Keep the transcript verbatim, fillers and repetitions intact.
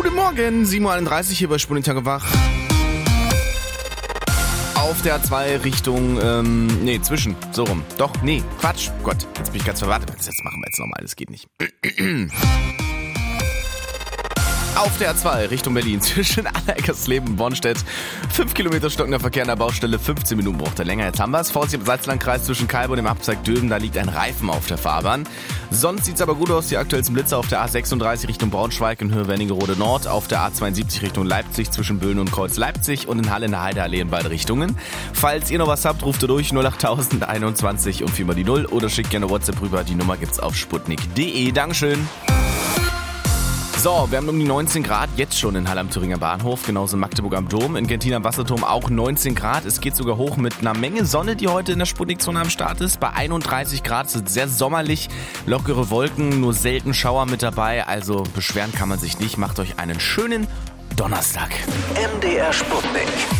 Guten Morgen, sieben Uhr einunddreißig hier bei Sputnik Tagebuch. Auf der A zwei Richtung, ähm, nee, zwischen, so rum. Doch, nee, Quatsch. Gott, jetzt bin ich ganz verwartet. Jetzt machen wir jetzt nochmal, das geht nicht. Auf der A zwei Richtung Berlin zwischen Allereckersleben und Bornstedt. fünf Kilometer stockender Verkehr an der Baustelle, fünfzehn Minuten braucht er länger. Jetzt haben wir es. Vorsicht im Salzlandkreis zwischen Kalbe und dem Abzweig Döben, da liegt ein Reifen auf der Fahrbahn. Sonst sieht's aber gut aus. Die aktuellsten Blitze auf der A sechsunddreißig Richtung Braunschweig in Höhe Wernigerode Nord, auf der A zweiundsiebzig Richtung Leipzig zwischen Böhlen und Kreuz Leipzig und in Halle in der Heideallee in beide Richtungen. Falls ihr noch was habt, ruft ihr durch null acht null einundzwanzig und viermal die null oder schickt gerne WhatsApp rüber. Die Nummer gibt's auf sputnik punkt de. Dankeschön. So, wir haben um die neunzehn Grad jetzt schon in Halle am Thüringer Bahnhof, genauso in Magdeburg am Dom, in Gentin am Wasserturm auch neunzehn Grad. Es geht sogar hoch mit einer Menge Sonne, die heute in der Sputnik-Zone am Start ist. Bei einunddreißig Grad, es ist sehr sommerlich, lockere Wolken, nur selten Schauer mit dabei. Also beschweren kann man sich nicht. Macht euch einen schönen Donnerstag. M D R Sputnik.